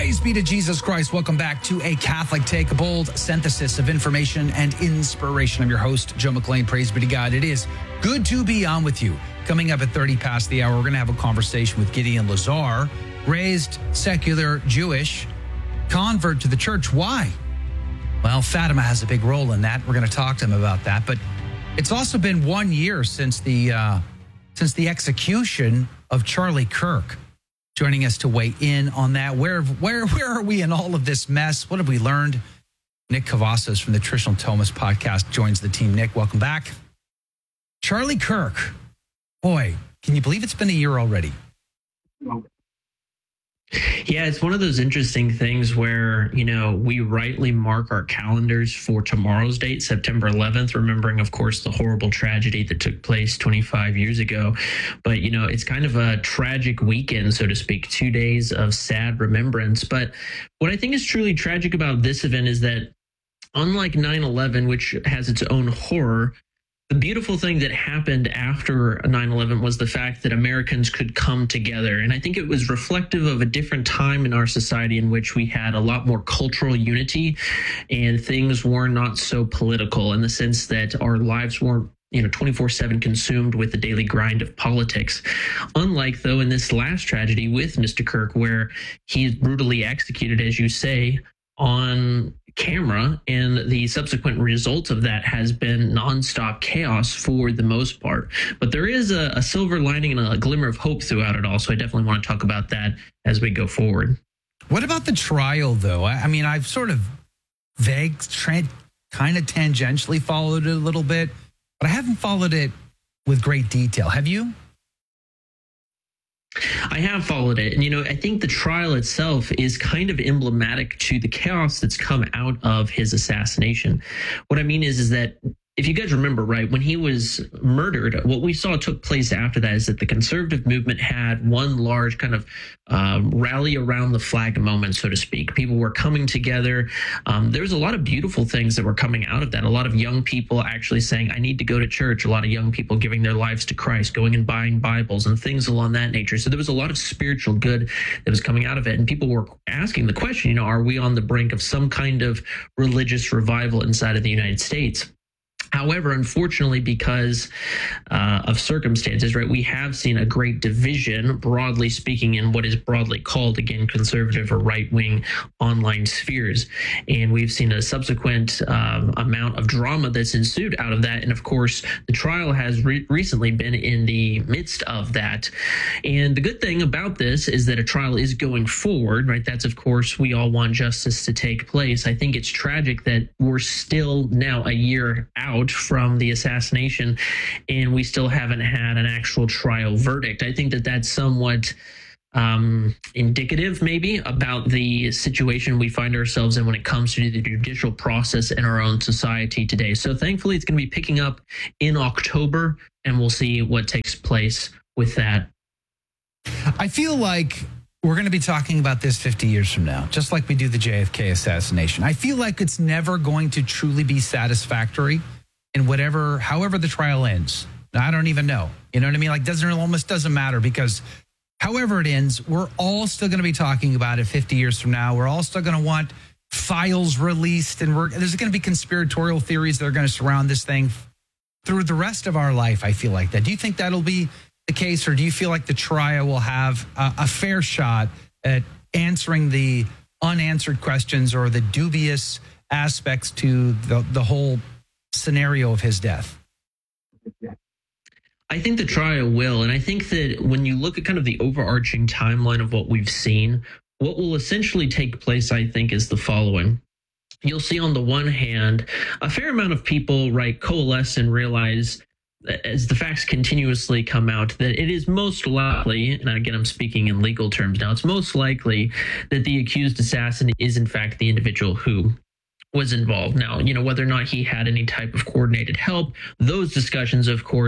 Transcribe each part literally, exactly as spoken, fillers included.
Praise be to Jesus Christ. Welcome back to A Catholic Take, a bold synthesis of information and inspiration. I'm your host, Joe McLean. Praise be to God. It is good to be on with you. Coming up at thirty past the hour, we're going to have a conversation with Gideon Lazar, raised secular Jewish, convert to the church. Why? Well, Fatima has a big role in that. We're going to talk to him about that. But it's also been one year since the uh, since the execution of Charlie Kirk. Joining us to weigh in on that. Where where where are we in all of this mess? What have we learned? Nick Cavazos from the Trish Thomas podcast joins the team. Nick, welcome back. Charlie Kirk. Boy, can you believe it's been a year already? Yeah, it's one of those interesting things where, you know, we rightly mark our calendars for tomorrow's date, September eleventh, remembering, of course, the horrible tragedy that took place twenty-five years ago. But, you know, it's kind of a tragic weekend, so to speak, two days of sad remembrance. But what I think is truly tragic about this event is that, unlike nine eleven, which has its own horror, the beautiful thing that happened after nine eleven was the fact that Americans could come together. And I think it was reflective of a different time in our society in which we had a lot more cultural unity and things were not so political, in the sense that our lives weren't, you know, twenty-four seven consumed with the daily grind of politics. Unlike, though, in this last tragedy with Mister Kirk, where he's brutally executed, as you say, on camera, and the subsequent result of that has been nonstop chaos for the most part. But there is a, a silver lining and a glimmer of hope throughout it all, so I definitely want to talk about that as we go forward. What about the trial, though? I, I mean, I've sort of vague, tra- kind of tangentially followed it a little bit, but I haven't followed it with great detail. Have you? I have followed it. And, you know, I think the trial itself is kind of emblematic to the chaos that's come out of his assassination. What I mean is, is that if you guys remember, right, when he was murdered, what we saw took place after that is that the conservative movement had one large kind of um, rally around the flag moment, so to speak. People were coming together. Um, there was a lot of beautiful things that were coming out of that. A lot of young people actually saying, I need to go to church. A lot of young people giving their lives to Christ, going and buying Bibles and things along that nature. So there was a lot of spiritual good that was coming out of it. And people were asking the question, you know, are we on the brink of some kind of religious revival inside of the United States? However, unfortunately, because uh, of circumstances, right, we have seen a great division, broadly speaking, in what is broadly called, again, conservative or right-wing online spheres. And we've seen a subsequent um, amount of drama that's ensued out of that. And of course, the trial has re- recently been in the midst of that. And the good thing about this is that a trial is going forward, right? That's, of course, we all want justice to take place. I think it's tragic that we're still now a year out from the assassination and we still haven't had an actual trial verdict. I think that that's somewhat um, indicative maybe about the situation we find ourselves in when it comes to the judicial process in our own society today. So thankfully it's going to be picking up in October and we'll see what takes place with that. I feel like we're going to be talking about this fifty years from now, just like we do the J F K assassination. I feel like it's never going to truly be satisfactory in whatever, however the trial ends. I don't even know. You know what I mean? Like, doesn't, it almost doesn't matter, because however it ends, we're all still going to be talking about it fifty years from now. We're all still going to want files released, and we're, there's going to be conspiratorial theories that are going to surround this thing through the rest of our life. I feel like that. Do you think that'll be the case, or do you feel like the trial will have a, a fair shot at answering the unanswered questions or the dubious aspects to the, the whole scenario of his death? I think the trial will. And I think that when you look at kind of the overarching timeline of what we've seen, what will essentially take place, I think, is the following. You'll see on the one hand, a fair amount of people, right, coalesce and realize, as the facts continuously come out, that it is most likely, and again, I'm speaking in legal terms now, it's most likely that the accused assassin is in fact the individual who was involved. Now, you know, whether or not he had any type of coordinated help, those discussions, of course,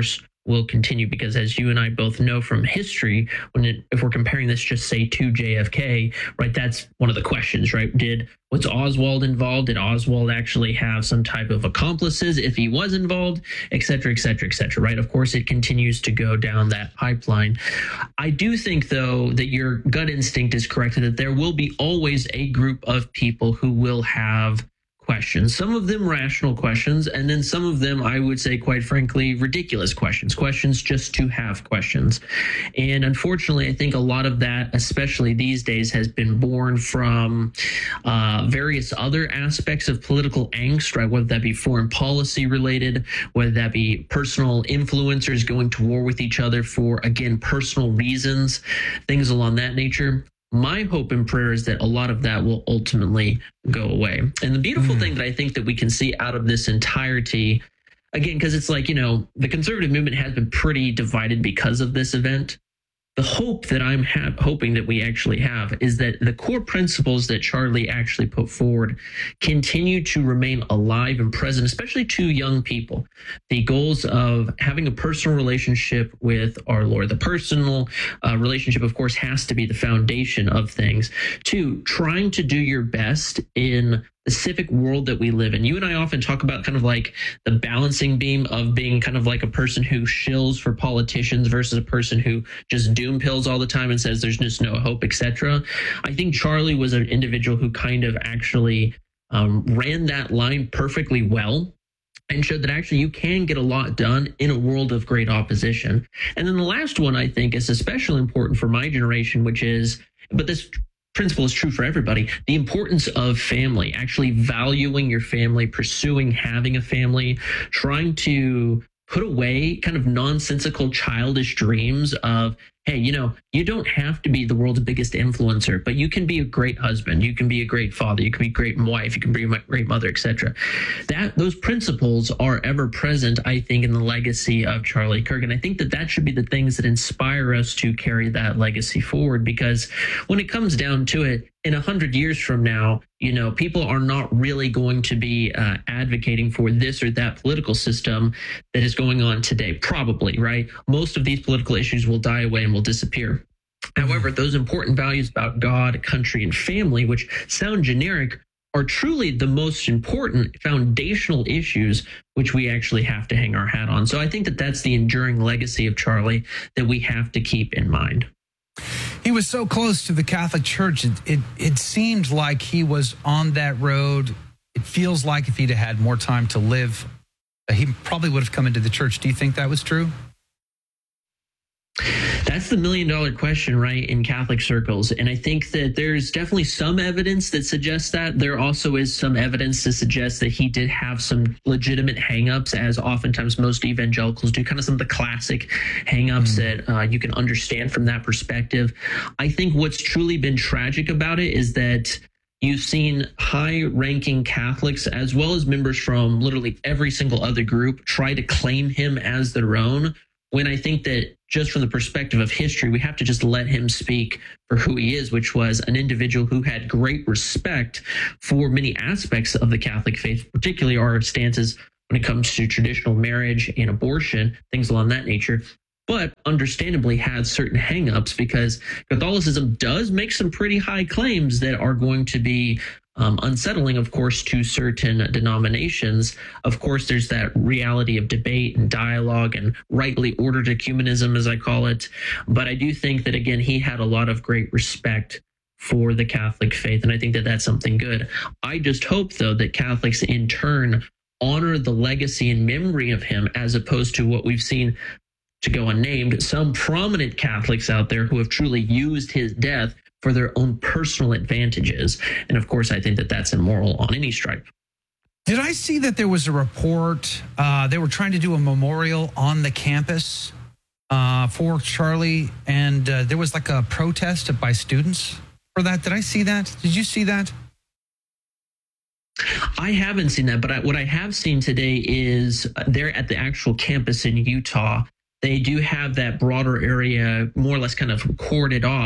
will continue, because as you and I both know from history, when it, if we're comparing this just say to J F K, right, that's one of the questions, right? Did was Oswald involved? Did Oswald actually have some type of accomplices if he was involved, et cetera, et cetera, et cetera, right? Of course, it continues to go down that pipeline. I do think, though, that your gut instinct is correct, that there will be always a group of people who will have questions, some of them rational questions, and then some of them, I would say, quite frankly, ridiculous questions, questions just to have questions. And unfortunately, I think a lot of that, especially these days, has been born from uh, various other aspects of political angst, right? Whether that be foreign policy related, whether that be personal influencers going to war with each other for, again, personal reasons, things along that nature. My hope and prayer is that a lot of that will ultimately go away. And the beautiful mm. thing that I think that we can see out of this entirety, again, because it's like, you know, the conservative movement has been pretty divided because of this event. The hope that I'm ha- hoping that we actually have is that the core principles that Charlie actually put forward continue to remain alive and present, especially to young people. The goals of having a personal relationship with our Lord. The personal uh, relationship, of course, has to be the foundation of things. Two, trying to do your best in the civic world that we live in. You and I often talk about kind of like the balancing beam of being kind of like a person who shills for politicians versus a person who just doom pills all the time and says there's just no hope, et cetera. I think Charlie was an individual who kind of actually um, ran that line perfectly well and showed that actually you can get a lot done in a world of great opposition. And then the last one, I think, is especially important for my generation, which is, but this principle is true for everybody, the importance of family, actually valuing your family, pursuing having a family, trying to put away kind of nonsensical, childish dreams of, hey, you know, you don't have to be the world's biggest influencer, but you can be a great husband, you can be a great father, you can be a great wife, you can be a great mother, et cetera. That those principles are ever present, I think, in the legacy of Charlie Kirk. And I think that that should be the things that inspire us to carry that legacy forward, because when it comes down to it, in a hundred years from now, you know, people are not really going to be uh, advocating for this or that political system that is going on today. Probably, right? Most of these political issues will die away and will disappear. However, those important values about God, country, and family, which sound generic, are truly the most important foundational issues which we actually have to hang our hat on. So I think that that's the enduring legacy of Charlie that we have to keep in mind. He was so close to the Catholic Church. It, it it seemed like he was on that road. It feels like if he'd had more time to live, he probably would have come into the church. Do you think that was true? That's the million dollar question, right, in Catholic circles. And I think that there's definitely some evidence that suggests that. There also is some evidence to suggest that he did have some legitimate hangups, as oftentimes most evangelicals do, kind of some of the classic hangups mm. that uh, you can understand from that perspective. I think what's truly been tragic about it is that you've seen high-ranking Catholics, as well as members from literally every single other group, try to claim him as their own, when I think that just from the perspective of history, we have to just let him speak for who he is, which was an individual who had great respect for many aspects of the Catholic faith, particularly our stances when it comes to traditional marriage and abortion, things along that nature, but understandably had certain hangups because Catholicism does make some pretty high claims that are going to be Um, unsettling, of course, to certain denominations. Of course, there's that reality of debate and dialogue and rightly ordered ecumenism, as I call it. But I do think that, again, he had a lot of great respect for the Catholic faith, and I think that that's something good. I just hope, though, that Catholics in turn honor the legacy and memory of him, as opposed to what we've seen, to go unnamed, some prominent Catholics out there who have truly used his death for their own personal advantages. And of course, I think that that's immoral on any stripe. Did I see that there was a report, uh, they were trying to do a memorial on the campus uh, for Charlie, and uh, there was like a protest by students for that? Did I see that? Did you see that? I haven't seen that, but I, what I have seen today is they're at the actual campus in Utah. They do have that broader area more or less kind of corded off.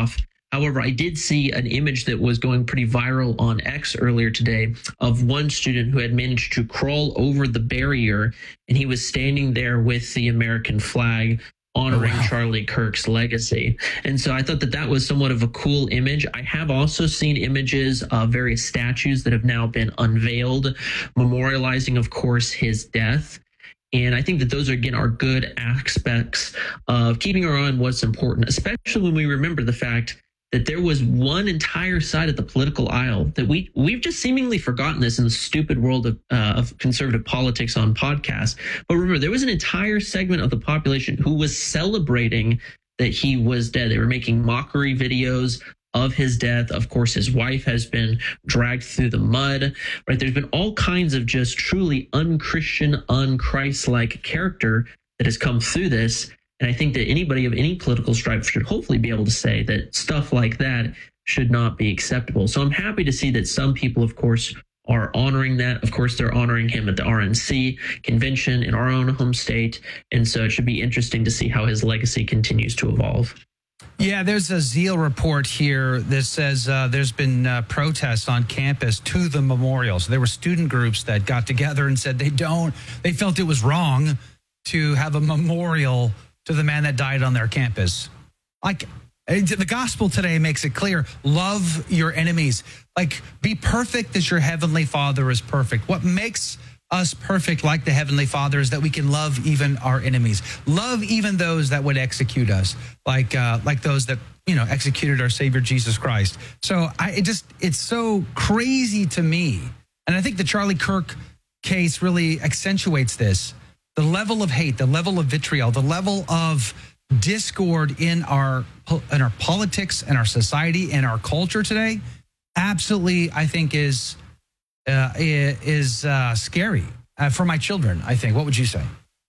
However, I did see an image that was going pretty viral on X earlier today of one student who had managed to crawl over the barrier, and he was standing there with the American flag, honoring oh, wow. Charlie Kirk's legacy. And so I thought that that was somewhat of a cool image. I have also seen images of various statues that have now been unveiled, memorializing, of course, his death. And I think that those, are, again, are good aspects of keeping our eye on what's important, especially when we remember the fact that there was one entire side of the political aisle that we, we've just seemingly forgotten this in the stupid world of, uh, of conservative politics on podcasts. But remember, there was an entire segment of the population who was celebrating that he was dead. They were making mockery videos of his death. Of course, his wife has been dragged through the mud, right? There's been all kinds of just truly unchristian, unchrist-like character that has come through this. And I think that anybody of any political stripe should hopefully be able to say that stuff like that should not be acceptable. So I'm happy to see that some people, of course, are honoring that. Of course, they're honoring him at the R N C convention in our own home state. And so it should be interesting to see how his legacy continues to evolve. Yeah, there's a Zeal report here that says uh, there's been uh, protests on campus to the memorial. So there were student groups that got together and said they don't, they felt it was wrong to have a memorial to the man that died on their campus. Like, the gospel today makes it clear, love your enemies. Like, be perfect as your heavenly Father is perfect. What makes us perfect like the heavenly Father is that we can love even our enemies. Love even those that would execute us, like uh, like those that, you know, executed our Savior Jesus Christ. So I it just, it's so crazy to me. And I think the Charlie Kirk case really accentuates this. The level of hate, the level of vitriol, the level of discord in our in our politics and our society and our culture today, absolutely, I think is uh, is uh, scary uh, for my children. I think. What would you say?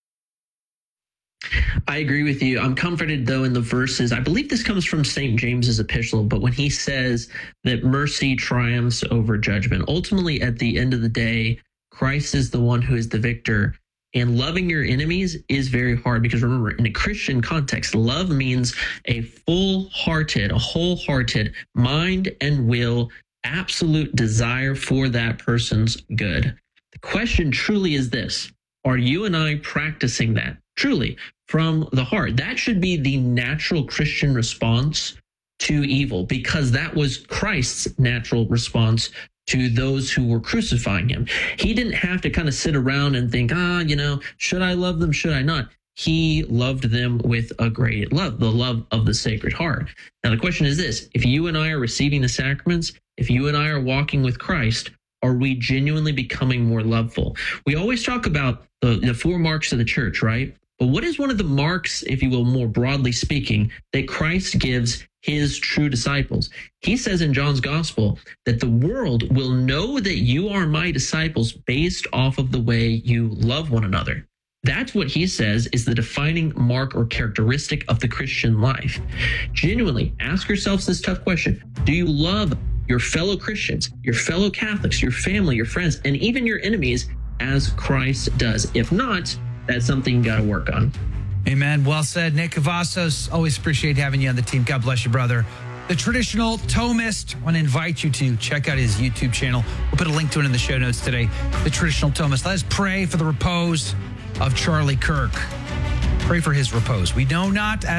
I agree with you. I'm comforted, though, in the verses. I believe this comes from Saint James's epistle, but when he says that mercy triumphs over judgment, ultimately, at the end of the day, Christ is the one who is the victor. And loving your enemies is very hard because, remember, in a Christian context, love means a full-hearted, a wholehearted mind and will, absolute desire for that person's good. The question truly is this: are you and I practicing that truly from the heart? That should be the natural Christian response to evil, because that was Christ's natural response to those who were crucifying him. He didn't have to kind of sit around and think, ah, you know, should I love them? Should I not? He loved them with a great love, the love of the Sacred Heart. Now, the question is this: if you and I are receiving the sacraments, if you and I are walking with Christ, are we genuinely becoming more loveful? We always talk about the, the four marks of the church, right? But what is one of the marks, if you will, more broadly speaking, that Christ gives his true disciples? He says in John's gospel that the world will know that you are my disciples based off of the way you love one another. That's what he says is the defining mark or characteristic of the Christian life. Genuinely, ask yourselves this tough question: do you love your fellow Christians, your fellow Catholics, your family, your friends, and even your enemies as Christ does? If not, that's something you got to work on. Amen. Well said. Nick Cavazos, always appreciate having you on the team. God bless you, brother. The Traditional Thomist. I want to invite you to check out his YouTube channel. We'll put a link to it in the show notes today. The Traditional Thomist. Let us pray for the repose of Charlie Kirk. Pray for his repose. We know not as